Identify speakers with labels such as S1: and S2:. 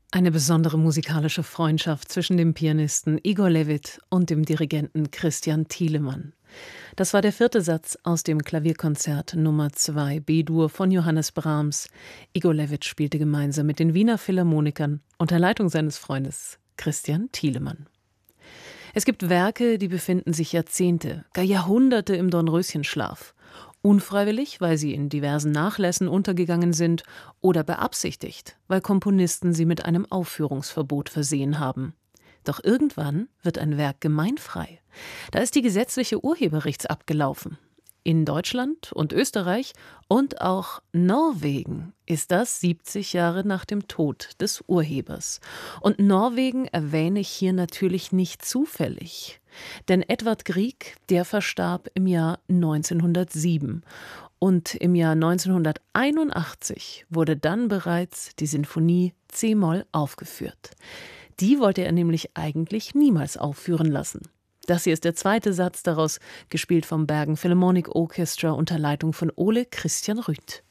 S1: Eine besondere musikalische Freundschaft zwischen dem Pianisten Igor Levit und dem Dirigenten Christian Thielemann. Das war der 4. Satz aus dem Klavierkonzert Nummer 2 B-Dur von Johannes Brahms. Igor Levit spielte gemeinsam mit den Wiener Philharmonikern unter Leitung seines Freundes Christian Thielemann. Es gibt Werke, die befinden sich Jahrzehnte, gar Jahrhunderte im Dornröschenschlaf. Unfreiwillig, weil sie in diversen Nachlässen untergegangen sind, oder beabsichtigt, weil Komponisten sie mit einem Aufführungsverbot versehen haben. Doch irgendwann wird ein Werk gemeinfrei. Da ist die gesetzliche Urheberrechts abgelaufen. In Deutschland und Österreich und auch Norwegen ist das 70 Jahre nach dem Tod des Urhebers. Und Norwegen erwähne ich hier natürlich nicht zufällig. Denn Edvard Grieg, der verstarb im Jahr 1907. Und im Jahr 1981 wurde dann bereits die Sinfonie C-Moll aufgeführt. Die wollte er nämlich eigentlich niemals aufführen lassen. Das hier ist der 2. Satz daraus, gespielt vom Bergen Philharmonic Orchestra unter Leitung von Ole Christian Rüth.